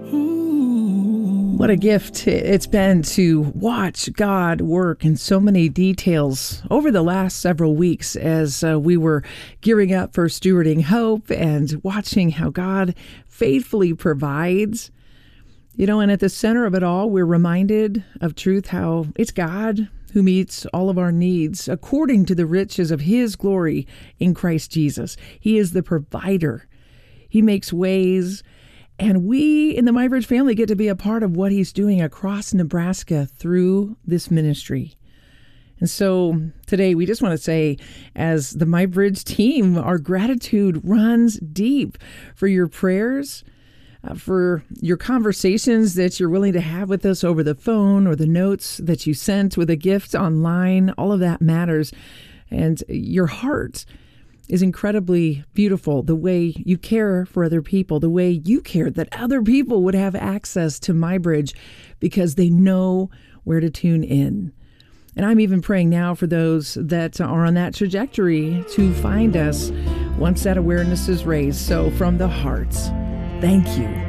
What a gift it's been to watch God work in so many details over the last several weeks as we were gearing up for Stewarding Hope and watching how God faithfully provides. You know, and at the center of it all, we're reminded of truth, how it's God who meets all of our needs according to the riches of His glory in Christ Jesus. He is the provider. He makes ways. And we in the MyBridge family get to be a part of what He's doing across Nebraska through this ministry. And so today we just want to say, as the MyBridge team, our gratitude runs deep for your prayers, for your conversations that you're willing to have with us over the phone, or the notes that you sent with a gift online. All of that matters. And your heart is incredibly beautiful, the way you care for other people, the way you care that other people would have access to MyBridge because they know where to tune in. And I'm even praying now for those that are on that trajectory to find us once that awareness is raised. So from the heart, thank you.